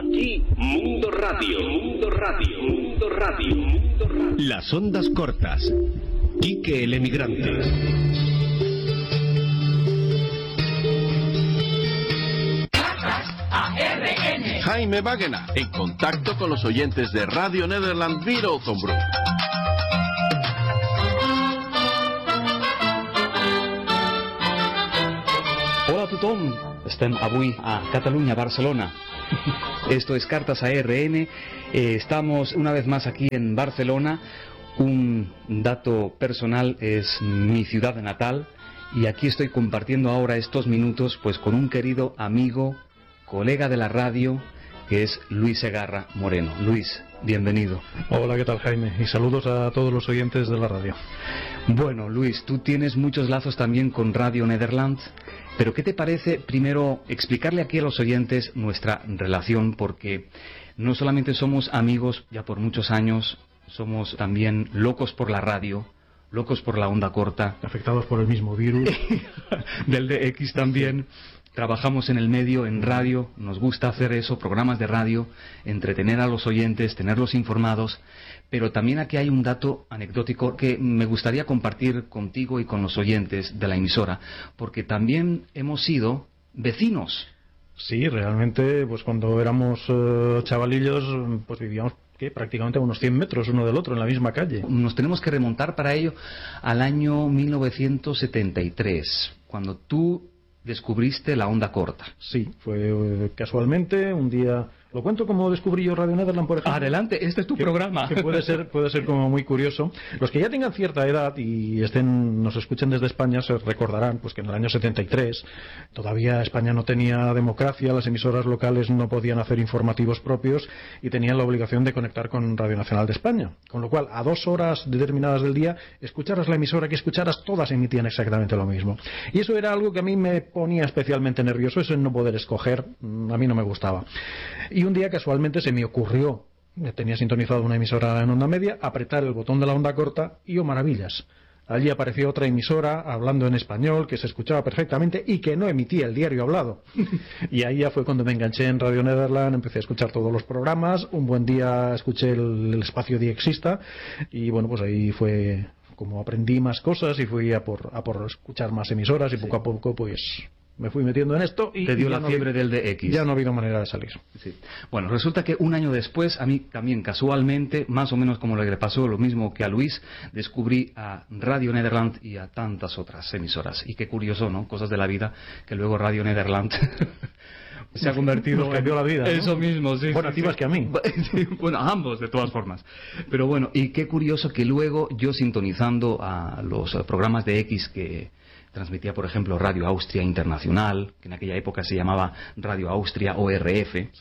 Aquí Mundo Radio, Mundo Radio, Mundo Radio, Mundo Radio. Las ondas cortas. Quique el emigrante. Jaime Wagena, en contacto con los oyentes de Radio Nederland Wereldomroep. Hola a tothom, estem avui a Cataluña, Barcelona. Esto es Cartas ARN, estamos una vez más aquí en Barcelona. Un dato personal, es mi ciudad natal y aquí estoy compartiendo ahora estos minutos pues con un querido amigo, colega de la radio, que es Luis Segarra Moreno. Luis, bienvenido. Hola, ¿qué tal, Jaime? Y saludos a todos los oyentes de la radio. Bueno, Luis, tú tienes muchos lazos también con Radio Nederland, pero ¿qué te parece primero explicarle aquí a los oyentes nuestra relación? Porque no solamente somos amigos ya por muchos años, somos también locos por la radio, locos por la onda corta. Afectados por el mismo virus. Del DX también. Trabajamos en el medio, en radio, nos gusta hacer eso, programas de radio, entretener a los oyentes, tenerlos informados, pero también aquí hay un dato anecdótico que me gustaría compartir contigo y con los oyentes de la emisora, porque también hemos sido vecinos. Sí, realmente, pues cuando éramos chavalillos, pues vivíamos prácticamente a unos 100 metros uno del otro, en la misma calle. Nos tenemos que remontar para ello al año 1973, cuando tú descubriste la onda corta. Sí, fue casualmente un día. Lo cuento como descubrí yo Radio Nederland, por ejemplo. Adelante, este es tu programa. Que puede ser como muy curioso. Los que ya tengan cierta edad y nos escuchen desde España se recordarán pues que en el año 73 todavía España no tenía democracia, las emisoras locales no podían hacer informativos propios y tenían la obligación de conectar con Radio Nacional de España. Con lo cual, a 2 horas determinadas del día, escucharas la emisora que escucharas, todas emitían exactamente lo mismo. Y eso era algo que a mí me ponía especialmente nervioso, eso en no poder escoger, a mí no me gustaba. Y un día casualmente se me ocurrió, tenía sintonizado una emisora en onda media, apretar el botón de la onda corta y, oh maravillas, allí apareció otra emisora hablando en español que se escuchaba perfectamente y que no emitía el diario hablado. Y ahí ya fue cuando me enganché en Radio Nederland, empecé a escuchar todos los programas, un buen día escuché el espacio Diexista y bueno, pues ahí fue como aprendí más cosas y fui a por escuchar más emisoras y poco a poco pues me fui metiendo en esto y... Te dio la fiebre del DX. Ya no ha habido manera de salir. Sí. Bueno, resulta que un año después, a mí también casualmente, más o menos como le pasó lo mismo que a Luis, descubrí a Radio Nederland y a tantas otras emisoras. Y qué curioso, ¿no? Cosas de la vida, que luego Radio Nederland se ha convertido... Nos cambió la vida, ¿no? Eso mismo, sí. Bueno, a ti más que a mí. Sí, bueno, a ambos, de todas formas. Pero bueno, y qué curioso que luego yo sintonizando a los programas de X que transmitía, por ejemplo, Radio Austria Internacional, que en aquella época se llamaba Radio Austria ORF, sí,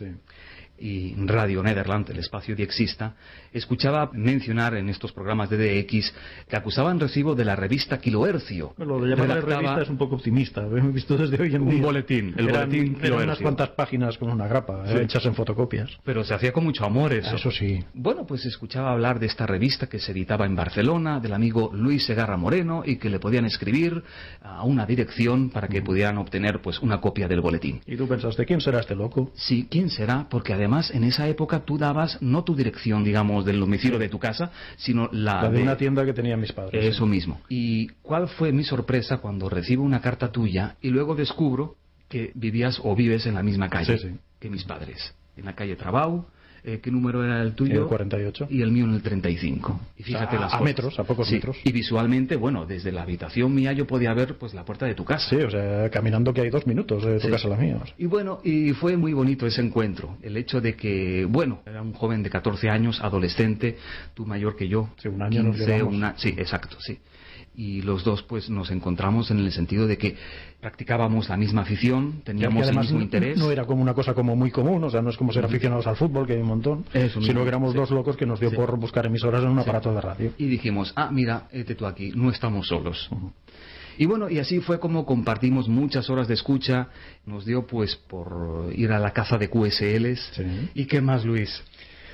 y Radio Nederland, el espacio Diexista, escuchaba mencionar en estos programas de DX que acusaban recibo de la revista Kilohercio. Lo de llamar revista es un poco optimista, lo hemos visto desde hoy en día. Un boletín, el boletín Kilohercio. Eran unas cuantas páginas con una grapa, sí, hechas en fotocopias. Pero se hacía con mucho amor eso. Eso sí. Bueno, pues escuchaba hablar de esta revista que se editaba en Barcelona, del amigo Luis Segarra Moreno, y que le podían escribir a una dirección para que pudieran obtener pues una copia del boletín. ¿Y tú pensaste, quién será este loco? Sí, ¿quién será? Porque además en esa época tú dabas no tu dirección, digamos, del domicilio de tu casa, sino la de una tienda que tenían mis padres. Eso mismo. ¿Y cuál fue mi sorpresa cuando recibo una carta tuya y luego descubro que vivías o vives en la misma calle que mis padres? En la calle Trabau. ¿Qué número era el tuyo? El 48. Y el mío en el 35. Y fíjate las cosas. Metros, a pocos metros. Y visualmente, bueno, desde la habitación mía yo podía ver pues la puerta de tu casa. Sí, o sea, caminando que hay 2 minutos de tu casa a la mía. Y bueno, y fue muy bonito ese encuentro. El hecho de que, bueno, era un joven de 14 años, adolescente, tú mayor que yo. Sí, un año 15, sí, exacto, sí. Y los dos pues nos encontramos en el sentido de que practicábamos la misma afición, teníamos el mismo interés. No era como una cosa como muy común, o sea, no es como ser aficionados al fútbol, que hay un montón, sino que éramos dos locos que nos dio por buscar emisoras en un aparato de radio. Y dijimos, mira, tú aquí, no estamos solos. Y bueno, y así fue como compartimos muchas horas de escucha, nos dio pues por ir a la caza de QSLs. Sí. ¿Y qué más, Luis?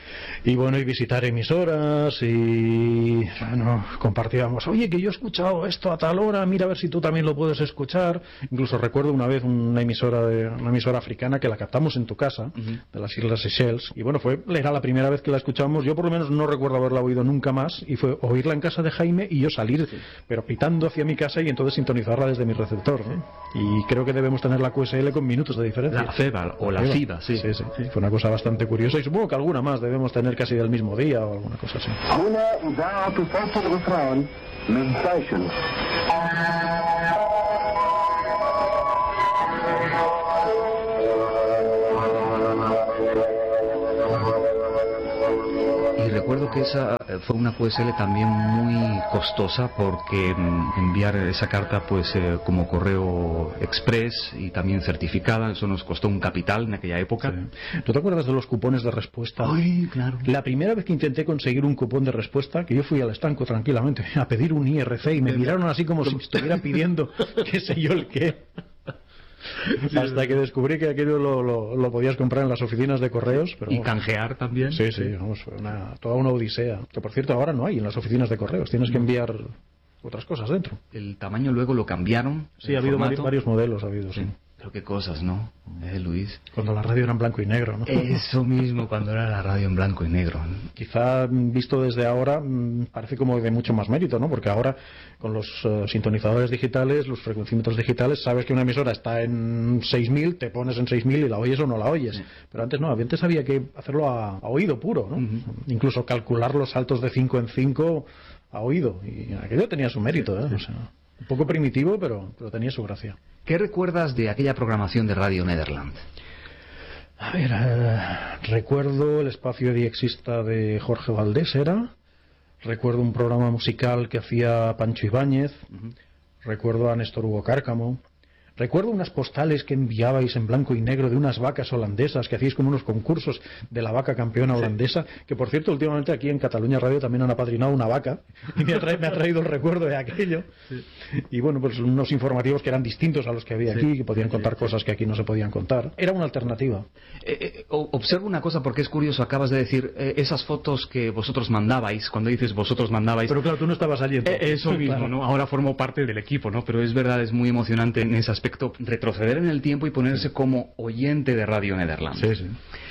Y bueno, y visitar emisoras y bueno, compartíamos, oye, que yo he escuchado esto a tal hora, mira a ver si tú también lo puedes escuchar. Incluso recuerdo una vez una emisora africana que la captamos en tu casa, de las Islas Seychelles, y bueno, era la primera vez que la escuchábamos. Yo por lo menos no recuerdo haberla oído nunca más, y fue oírla en casa de Jaime y yo salir, pero pitando hacia mi casa y entonces sintonizarla desde mi receptor, ¿no? Y creo que debemos tener la QSL con minutos de diferencia. La FEBA o la FIBA, sí. Sí. Fue una cosa bastante curiosa, y supongo que alguna más debemos tener casi del mismo día o alguna cosa así. Y recuerdo que esa fue una QSL también muy costosa, porque enviar esa carta pues como correo express y también certificada, eso nos costó un capital en aquella época. Sí. ¿Tú te acuerdas de los cupones de respuesta? Ay, claro. La primera vez que intenté conseguir un cupón de respuesta, que yo fui al estanco tranquilamente a pedir un IRC y me miraron así como si me estuviera pidiendo qué sé yo el qué. Sí, hasta que descubrí que aquello lo podías comprar en las oficinas de correos. Pero, y canjear también. Sí, vamos, fue toda una odisea. Que por cierto ahora no hay en las oficinas de correos, tienes que enviar otras cosas dentro. El tamaño luego lo cambiaron. Sí, ha habido varios modelos, sí. Pero qué cosas, ¿no? Luis. Cuando la radio era en blanco y negro, ¿no? Eso mismo, cuando era la radio en blanco y negro. Quizá visto desde ahora parece como de mucho más mérito, ¿no? Porque ahora con los sintonizadores digitales, los frecuencímetros digitales, sabes que una emisora está en 6000, te pones en 6000 y la oyes o no la oyes. Sí. Pero antes había que hacerlo a oído puro, ¿no? Incluso calcular los saltos de 5 en 5 a oído. Y aquello tenía su mérito, ¿eh? O sea, un poco primitivo, pero tenía su gracia. ¿Qué recuerdas de aquella programación de Radio Nederland? A ver, recuerdo el espacio diexista de Jorge Valdés, recuerdo un programa musical que hacía Pancho Ibáñez, recuerdo a Néstor Hugo Cárcamo, recuerdo unas postales que enviabais en blanco y negro de unas vacas holandesas, que hacíais como unos concursos de la vaca campeona holandesa, que por cierto últimamente aquí en Cataluña Radio también han apadrinado una vaca, y me ha traído el recuerdo de aquello. Sí. Y bueno, pues unos informativos que eran distintos a los que había aquí, que podían contar cosas que aquí no se podían contar. Era una alternativa. Observo una cosa, porque es curioso, acabas de decir esas fotos que vosotros mandabais, cuando dices vosotros mandabais... Pero claro, tú no estabas allí. Eso mismo, claro. ¿No? Ahora formo parte del equipo, ¿no? Pero es verdad, es muy emocionante en ese aspecto, retroceder en el tiempo y ponerse como oyente de Radio Nederland. Sí.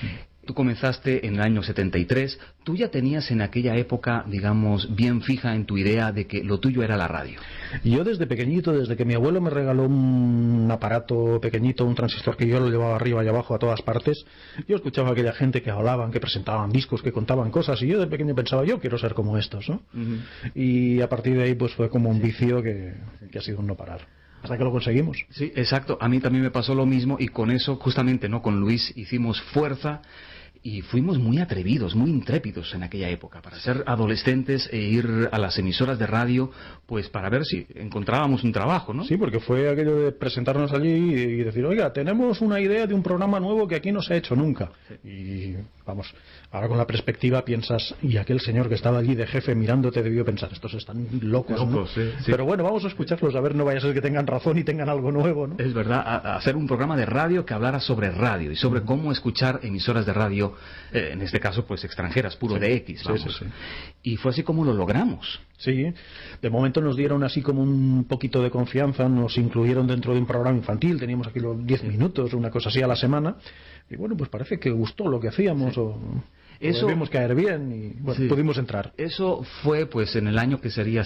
Tú comenzaste en el año 73, tú ya tenías en aquella época, digamos, bien fija en tu idea de que lo tuyo era la radio. Yo desde pequeñito, desde que mi abuelo me regaló un aparato pequeñito, un transistor que yo lo llevaba arriba y abajo a todas partes, yo escuchaba a aquella gente que hablaban, que presentaban discos, que contaban cosas, y yo de pequeño pensaba, yo quiero ser como estos, ¿no? Y a partir de ahí pues fue como un vicio que ha sido un no parar. Hasta que lo conseguimos. Sí, exacto. A mí también me pasó lo mismo, y con eso, justamente, ¿no? Con Luis hicimos fuerza y fuimos muy atrevidos, muy intrépidos en aquella época, para ser adolescentes e ir a las emisoras de radio, pues para ver si encontrábamos un trabajo, ¿no? Sí, porque fue aquello de presentarnos allí y decir, oiga, tenemos una idea de un programa nuevo que aquí no se ha hecho nunca. Sí. Y vamos, ahora con la perspectiva piensas, y aquel señor que estaba allí de jefe mirándote debió pensar, estos están locos, ¿no? Sí. Pero bueno, vamos a escucharlos, a ver, no vaya a ser que tengan razón y tengan algo nuevo, ¿no? Es verdad, a hacer un programa de radio que hablara sobre radio y sobre cómo escuchar emisoras de radio, en este caso pues extranjeras, puro de X, vamos. Sí. Y fue así como lo logramos. Sí, de momento nos dieron así como un poquito de confianza, nos incluyeron dentro de un programa infantil, teníamos aquí los 10 minutos, una cosa así a la semana, y bueno, pues parece que gustó lo que hacíamos, o debimos caer bien, y bueno, pudimos entrar. Eso fue pues en el año que sería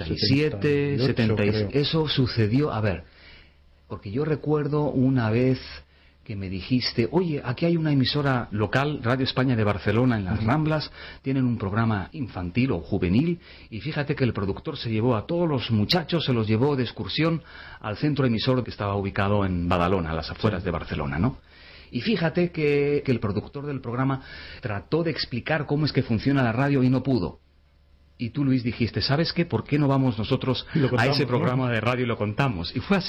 77, 76, eso sucedió, a ver, porque yo recuerdo una vez que me dijiste, oye, aquí hay una emisora local, Radio España de Barcelona, en las Ramblas, tienen un programa infantil o juvenil, y fíjate que el productor se llevó a todos los muchachos, se los llevó de excursión al centro emisor que estaba ubicado en Badalona, a las afueras de Barcelona, ¿no? Y fíjate que el productor del programa trató de explicar cómo es que funciona la radio y no pudo. Y tú, Luis, dijiste, ¿sabes qué? ¿Por qué no vamos nosotros a ese programa de radio y lo contamos? Y fue así.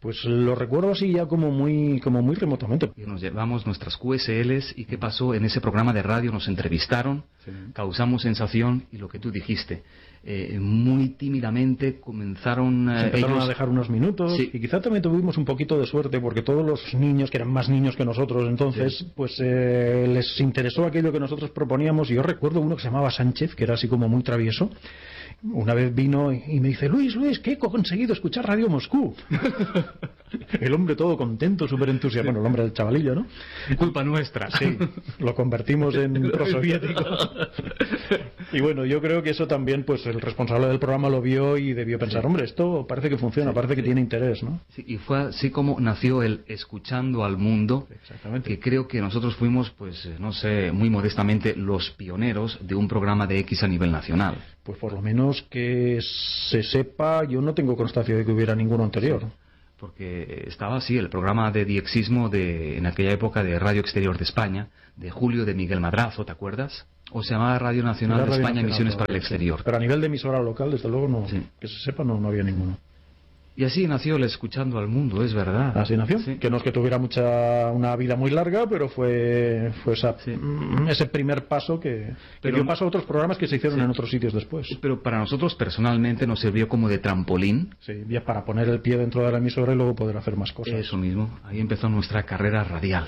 Pues lo recuerdo así ya como muy remotamente. Y nos llevamos nuestras QSLs y qué pasó en ese programa de radio, nos entrevistaron, causamos sensación y lo que tú dijiste, muy tímidamente comenzaron empezaron ellos a dejar unos minutos y quizá también tuvimos un poquito de suerte porque todos los niños que eran más niños que nosotros entonces pues les interesó aquello que nosotros proponíamos y yo recuerdo uno que se llamaba Sánchez, que era así como muy travieso. Una vez vino y me dice, Luis, que he conseguido escuchar Radio Moscú. El hombre todo contento, súper entusiasmado. Bueno, el hombre del chavalillo, ¿no? Culpa nuestra. Sí, lo convertimos en prosoviético. Y bueno, yo creo que eso también, pues el responsable del programa lo vio y debió pensar, hombre, esto parece que funciona, parece que tiene interés, ¿no? Sí, y fue así como nació el Escuchando al Mundo, exactamente, que creo que nosotros fuimos, pues, no sé, muy modestamente, los pioneros de un programa de X a nivel nacional. Pues por lo menos que se sepa, yo no tengo constancia de que hubiera ninguno anterior. Sí, porque estaba así el programa de diexismo en aquella época de Radio Exterior de España, de Julio de Miguel Madrazo, ¿te acuerdas? O se llamaba Radio Nacional de España, Emisiones para el Exterior. Pero a nivel de emisora local, desde luego, no, que se sepa, no había ninguno. Y así nació el Escuchando al Mundo, es verdad. Así nació, sí. Que no es que tuviera una vida muy larga, pero fue ese primer paso que dio paso a otros programas que se hicieron en otros sitios después. Pero para nosotros personalmente nos sirvió como de trampolín. Sí, ya para poner el pie dentro de la emisora y luego poder hacer más cosas. Eso mismo, ahí empezó nuestra carrera radial.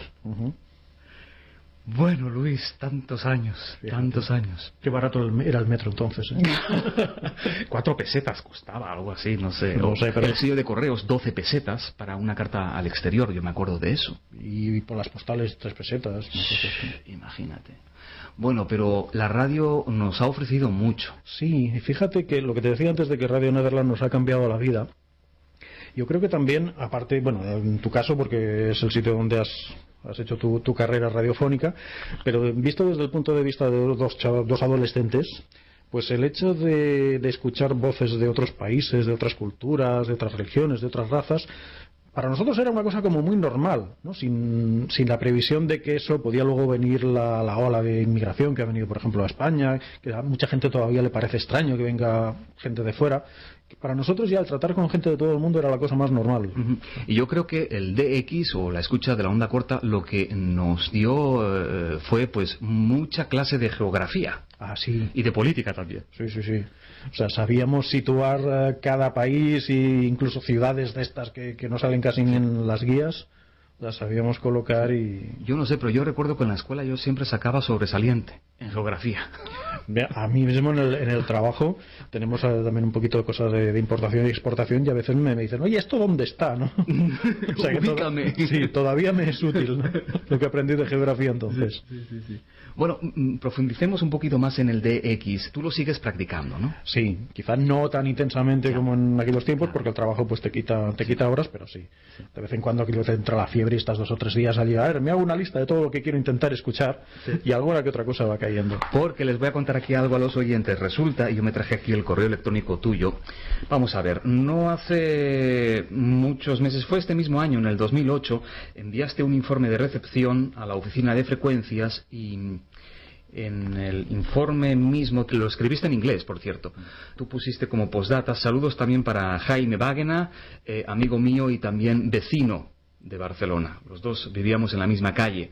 Bueno, Luis, tantos años, tantos años. Qué barato era el metro entonces, ¿eh? 4 pesetas costaba, algo así, no sé. Pero el sello de correos, 12 pesetas para una carta al exterior, yo me acuerdo de eso. Y por las postales, 3 pesetas. Imagínate. Bueno, pero la radio nos ha ofrecido mucho. Sí, y fíjate que lo que te decía antes de que Radio Nederland nos ha cambiado la vida, yo creo que también, aparte, bueno, en tu caso, porque es el sitio donde has hecho tu carrera radiofónica, pero visto desde el punto de vista de dos adolescentes, pues el hecho de escuchar voces de otros países, de otras culturas, de otras religiones, de otras razas, para nosotros era una cosa como muy normal, ¿no? Sin la previsión de que eso podía luego venir la ola de inmigración que ha venido, por ejemplo, a España, que a mucha gente todavía le parece extraño que venga gente de fuera. Para nosotros ya el tratar con gente de todo el mundo era la cosa más normal. Y yo creo que el DX o la escucha de la onda corta lo que nos dio fue pues mucha clase de geografía. Ah, sí. Y de política también. Sí. O sea, sabíamos situar cada país e incluso ciudades de estas que no salen casi ni en las guías. Las sabíamos colocar y... Yo no sé, pero yo recuerdo que en la escuela yo siempre sacaba sobresaliente en geografía. A mí mismo en el trabajo tenemos también un poquito de cosas de importación y exportación y a veces me dicen, oye, ¿esto dónde está? ¿No? O sea, ubícame. Sí, todavía me es útil, ¿no? Lo que aprendí de geografía entonces. Sí. Bueno, profundicemos un poquito más en el DX. Tú lo sigues practicando, ¿no? Sí, quizás no tan intensamente como en aquellos tiempos, porque el trabajo pues te quita horas, pero sí. De vez en cuando aquí te entra la fiebre y estás 2 o 3 días allí. A ver, me hago una lista de todo lo que quiero intentar escuchar y alguna que otra cosa va cayendo. Porque les voy a contar aquí algo a los oyentes. Resulta, y yo me traje aquí el correo electrónico tuyo. Vamos a ver, no hace muchos meses, fue este mismo año, en el 2008, enviaste un informe de recepción a la oficina de frecuencias y... En el informe mismo, que lo escribiste en inglés, por cierto, tú pusiste como postdata, saludos también para Jaime Báguena, amigo mío y también vecino de Barcelona. Los dos vivíamos en la misma calle.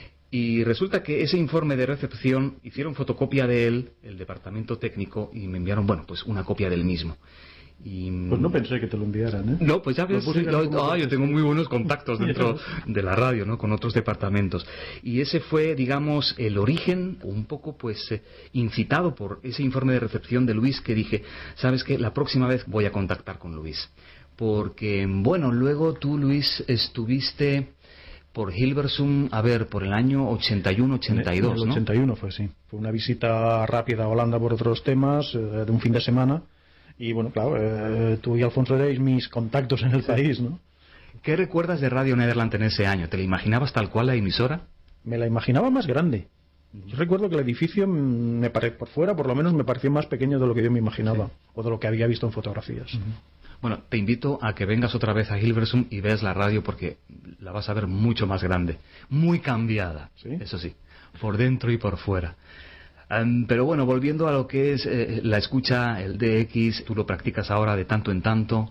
Y resulta que ese informe de recepción, hicieron fotocopia de él, el departamento técnico, y me enviaron, bueno, pues una copia del mismo. Pues no pensé que te lo enviaran, ¿eh? No, pues ya ves, yo tengo muy buenos contactos dentro de la radio, ¿no? Con otros departamentos. Y ese fue, digamos, el origen, un poco, pues, incitado por ese informe de recepción de Luis, que dije, ¿sabes qué? La próxima vez voy a contactar con Luis. Porque, bueno, luego tú, Luis, estuviste por Hilversum, a ver, por el año 81-82, ¿no? El 81 fue, sí. Fue una visita rápida a Holanda por otros temas, de un fin de semana. Y bueno, claro, tú y Alfonso erais mis contactos en el país, ¿no? ¿Qué recuerdas de Radio Nederland en ese año? ¿Te la imaginabas tal cual la emisora? Me la imaginaba más grande. Yo recuerdo que el edificio, por fuera, por lo menos, me pareció más pequeño de lo que yo me imaginaba, o de lo que había visto en fotografías. Bueno, te invito a que vengas otra vez a Hilversum y veas la radio porque la vas a ver mucho más grande, muy cambiada, ¿sí? Eso sí, por dentro y por fuera. Pero bueno, volviendo a lo que es la escucha, el DX, tú lo practicas ahora de tanto en tanto.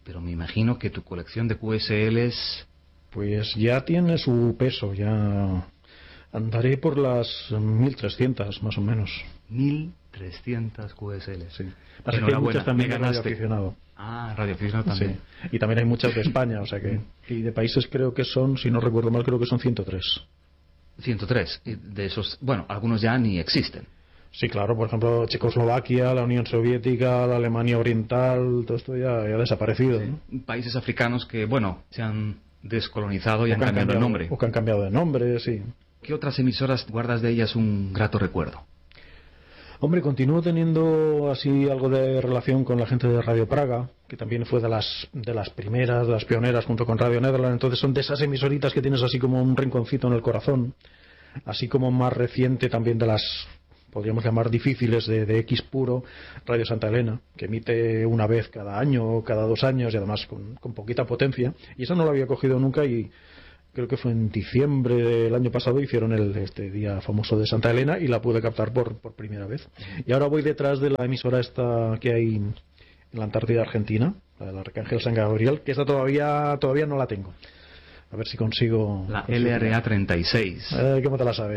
pero me imagino que tu colección de QSLs... Pues ya tiene su peso, ya andaré por las 1.300 más o menos. 1.300 QSLs. Sí. Así que hay muchas también de radioaficionado. Ah, radioaficionado también. Sí. Y también hay muchas de España, o sea que... Y de países creo que son, si no recuerdo mal, creo que son 103. 103. Y de esos, bueno, algunos ya ni existen. Sí, claro, por ejemplo, Checoslovaquia, la Unión Soviética, la Alemania Oriental, todo esto ya ha desaparecido, Sí. ¿no? Países africanos que, bueno, se han descolonizado y han cambiado el nombre. O que han cambiado de nombre, sí. ¿Qué otras emisoras guardas de ellas un grato recuerdo? Hombre, continúo teniendo así algo de relación con la gente de Radio Praga, que también fue de las primeras, de las pioneras junto con Radio Nederland. Entonces son de esas emisoritas que tienes así como un rinconcito en el corazón. Así como más reciente también de las, podríamos llamar, difíciles de X puro, Radio Santa Elena, que emite una vez cada año o cada 2 años y además con poquita potencia. Y esa no la había cogido nunca y creo que fue en diciembre del año pasado hicieron este día famoso de Santa Elena y la pude captar por primera vez. Y ahora voy detrás de la emisora esta que hay en la Antártida Argentina, la del Arcángel San Gabriel, que esta todavía no la tengo. A ver si consigo... La LRA 36. ¿Cómo te la sabes?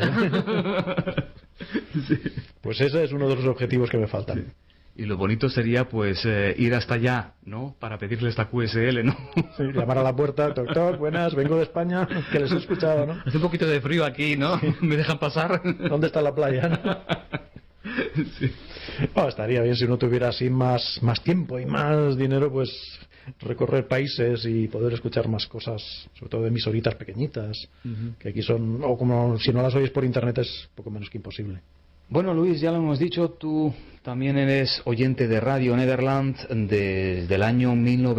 Sí. Pues ese es uno de los objetivos que me faltan. Sí. Y lo bonito sería, pues, ir hasta allá, ¿no? Para pedirle esta QSL, ¿no? Sí, llamar a la puerta, toc, toc, buenas, vengo de España, que les he escuchado, ¿no? Hace un poquito de frío aquí, ¿no? Sí. ¿Me dejan pasar? ¿Dónde está la playa, no? Sí. Bueno, estaría bien si uno tuviera así más tiempo y más dinero, pues recorrer países y poder escuchar más cosas, sobre todo de emisoritas pequeñitas, que aquí son, o como si no las oyes por internet es poco menos que imposible. Bueno, Luis, ya lo hemos dicho, tú también eres oyente de Radio Nederland desde el año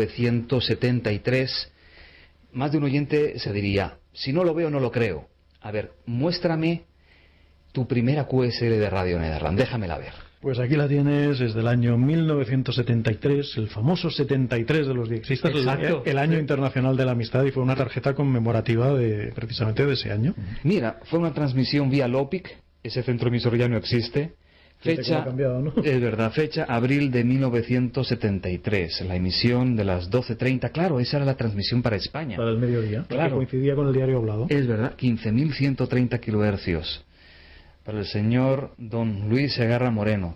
1973. Más de un oyente se diría, si no lo veo, no lo creo. A ver, muéstrame tu primera QSL de Radio Nederland, déjamela ver. Pues aquí la tienes desde el año 1973, el famoso 73 de los diexistas, el año internacional de la amistad, y fue una tarjeta conmemorativa precisamente de ese año. Mira, fue una transmisión vía LOPIC, ese centro emisor ya no existe. Fecha, cambiado, ¿no? Es verdad, fecha abril de 1973, la emisión de las 12:30, claro, esa era la transmisión para España. Para el mediodía, claro. Que coincidía con el diario hablado. Es verdad, 15.130 kilohercios. Para el señor don Luis Segarra Moreno.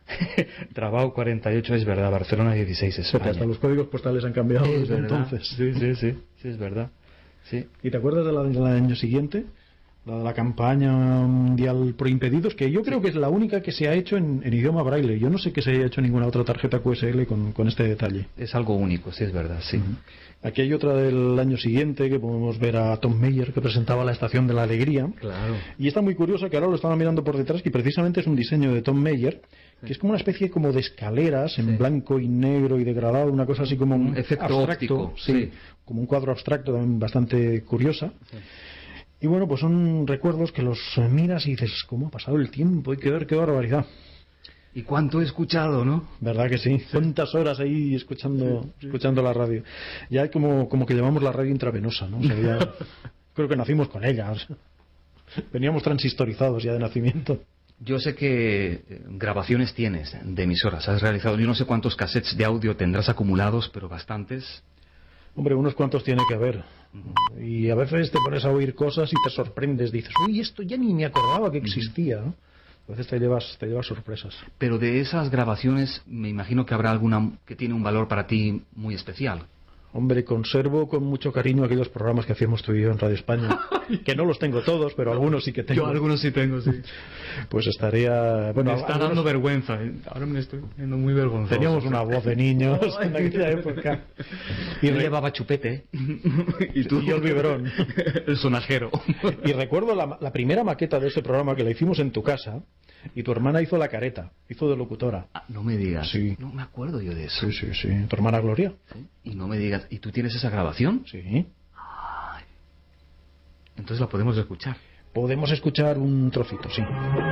Trabao 48, es verdad, Barcelona 16, España. Hasta los códigos postales han cambiado es desde verdad. entonces. Sí, es verdad. Sí. ¿Y te acuerdas de la del año siguiente? La de la campaña mundial pro impedidos, que yo creo que es la única que se ha hecho en idioma braille. Yo no sé que se haya hecho ninguna otra tarjeta QSL con este detalle. Es algo único, sí, es verdad, sí. Aquí hay otra del año siguiente que podemos ver a Tom Meyer, que presentaba la Estación de la Alegría. Claro. Y está muy curiosa, que ahora lo estaba mirando por detrás, que precisamente es un diseño de Tom Meyer, que es como una especie como de escaleras en blanco y negro y degradado, una cosa así como un efecto abstracto, óptico, sí, como un cuadro abstracto también bastante curiosa. Sí. Y bueno, pues son recuerdos que los miras y dices, ¿cómo ha pasado el tiempo? Hay que ver qué barbaridad. ¿Y cuánto he escuchado, no? ¿Verdad que sí? ¿Cuántas horas ahí escuchando la radio? Ya como que llevamos la radio intravenosa, ¿no? O sea, ya, creo que nacimos con ella. O sea, veníamos transistorizados ya de nacimiento. Yo sé que grabaciones tienes de emisoras, has realizado. Yo no sé cuántos cassettes de audio tendrás acumulados, pero bastantes. Hombre, unos cuantos tiene que haber. Y a veces te pones a oír cosas y te sorprendes. Dices, uy, esto ya ni me acordaba que existía, ¿no? A veces te llevas sorpresas. Pero de esas grabaciones me imagino que habrá alguna que tiene un valor para ti muy especial. Hombre, conservo con mucho cariño aquellos programas que hacíamos tú y yo en Radio España. Que no los tengo todos, pero algunos sí que tengo. Yo algunos sí tengo, sí. Pues estaría... Bueno, me está dando vergüenza. Ahora me estoy viendo muy vergonzoso. Teníamos una voz de niños en aquella época. Y llevaba chupete. Y tú y el biberón. El sonajero. Y recuerdo la primera maqueta de ese programa que la hicimos en tu casa. Y tu hermana hizo la careta, hizo de locutora. Ah, no me digas. Sí. No me acuerdo yo de eso. Sí. Tu hermana Gloria. ¿Sí? Y no me digas. ¿Y tú tienes esa grabación? Sí. Ay. Entonces la podemos escuchar. Podemos escuchar un trocito, sí.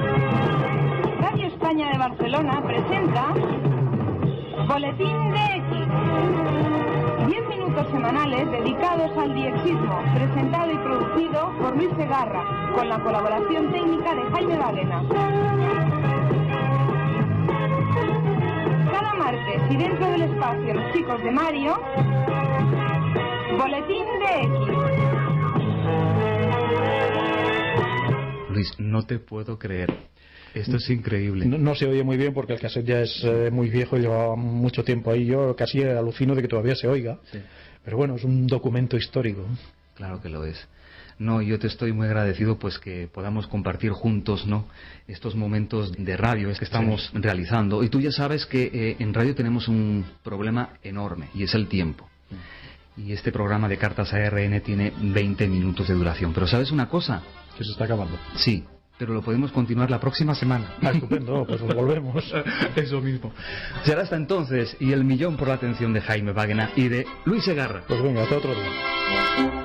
Radio España de Barcelona presenta Boletín de X. 10 minutos semanales dedicados al diexismo, presentado y producido por Luis Segarra, con la colaboración técnica de Jaime Bagena. cada martes y dentro del espacio Los Chicos de Mario, Boletín de X. Luis, no te puedo creer. Esto es increíble. No se oye muy bien porque el cassette ya es muy viejo y lleva mucho tiempo ahí. Yo casi alucino de que todavía se oiga. Sí. Pero bueno, es un documento histórico. Claro que lo es. No, yo te estoy muy agradecido pues que podamos compartir juntos, ¿no?, estos momentos de radio que estamos realizando. Y tú ya sabes que en radio tenemos un problema enorme y es el tiempo. Y este programa de Cartas ARN tiene 20 minutos de duración. Pero ¿sabes una cosa? Que se está acabando. Sí, pero lo podemos continuar la próxima semana. Ah, estupendo, pues nos volvemos. Eso mismo. Será hasta entonces, y el millón por la atención de Jaime Báguena y de Luis Segarra. Pues venga, hasta otro día.